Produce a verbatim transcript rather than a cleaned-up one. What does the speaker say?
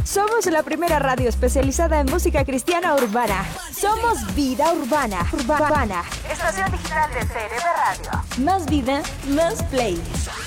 Somos la primera radio especializada en música cristiana urbana. Somos Vida Urbana. Urbana. Estación digital de C R B Radio. Más vida, más play.